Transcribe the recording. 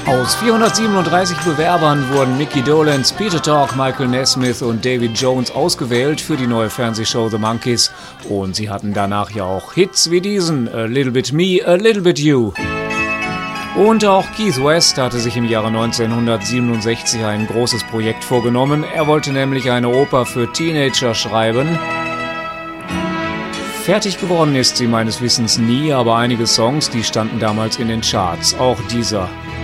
Aus 437 Bewerbern wurden Mickey Dolenz, Peter Tork, Michael Nesmith und David Jones ausgewählt für die neue Fernsehshow The Monkees. Und sie hatten danach ja auch Hits wie diesen, A Little Bit Me, A Little Bit You. Und auch Keith West hatte sich im Jahre 1967 ein großes Projekt vorgenommen. Er wollte nämlich eine Oper für Teenager schreiben. Fertig geworden ist sie meines Wissens nie, aber einige Songs, die standen damals in den Charts. Auch dieser